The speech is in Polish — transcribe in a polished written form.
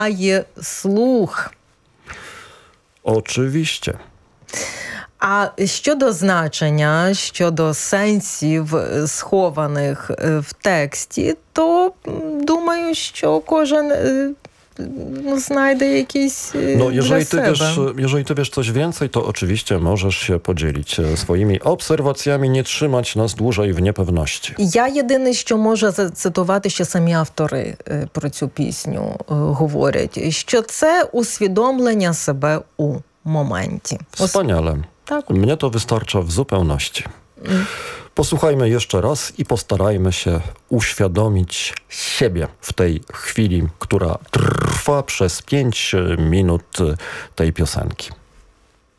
має слух. Oczywiście. А щодо значення, щодо сенсів, схованих в тексті, то думаю, що кожен znajdę jakieś No, jeżeli ty wiesz coś więcej, to oczywiście możesz się podzielić swoimi obserwacjami, nie trzymać nas dłużej w niepewności. Я єдине, що можу зацитувати, що самі автори про цю пісню говорять, що це усвідомлення себе у моменті. Wspaniale. Tak. Mnie to wystarcza w zupełności. Posłuchajmy jeszcze raz i postarajmy się uświadomić siebie w tej chwili, która trwa przez 5 minut tej piosenki.